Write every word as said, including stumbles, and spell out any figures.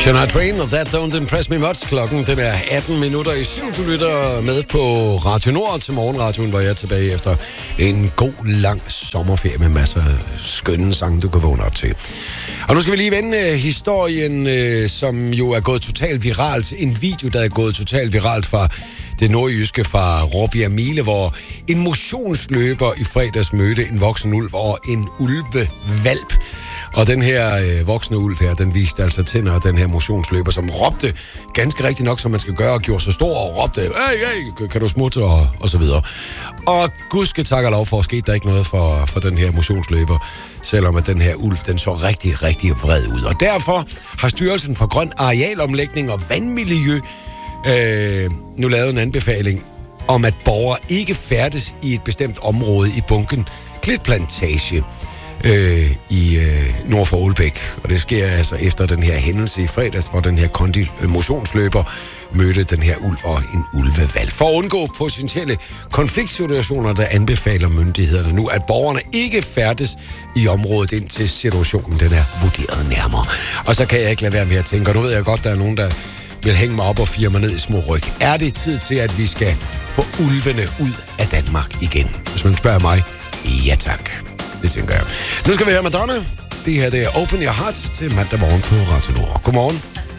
Shania Twain og That Don't Impress Me Much. Klokken den er atten minutter i syv. Du lytter med på Radio Nord til morgenradioen, hvor jeg er tilbage efter en god, lang sommerferie med masser af skønne sange, du kan vågne op til. Og nu skal vi lige vende historien, øh, som jo er gået totalt viralt. En video, der er gået totalt viralt fra det nordjyske, fra Råbjerg Mile, hvor en motionsløber i fredags mødte en voksen ulv og en ulvevalp. Og den her øh, voksne ulv her, den viste altså tænder, den her motionsløber, som råbte ganske rigtigt nok, som man skal gøre, og gjorde så stor og råbte, hey, hey, kan du smutte, og, og så videre. Og gudske tak og lov for, skete der ikke noget for, for den her motionsløber, selvom at den her ulv, den så rigtig, rigtig vred ud. Og derfor har Styrelsen for Grøn Arealomlægning og Vandmiljø øh, nu lavet en anbefaling om, at borgere ikke færdes i et bestemt område i bunken Klitplantage Øh, i øh, nord for Ålbæk. Og det sker altså efter den her hændelse i fredags, hvor den her kondi motionsløber mødte den her ulv og en ulvevalg. For at undgå potentielle konfliktsituationer, der anbefaler myndighederne nu, at borgerne ikke færdes i området, indtil situationen den er vurderet nærmere. Og så kan jeg ikke lade være med at tænke, og nu ved jeg godt, der er nogen, der vil hænge mig op og fire mig ned i små ryg. Er det tid til, at vi skal få ulvene ud af Danmark igen? Hvis man spørger mig, ja tak. Det tænker jeg. Nu skal vi høre Madonna. Det her det er Open Your Heart til mandag morgen på Radio Nord. Godmorgen.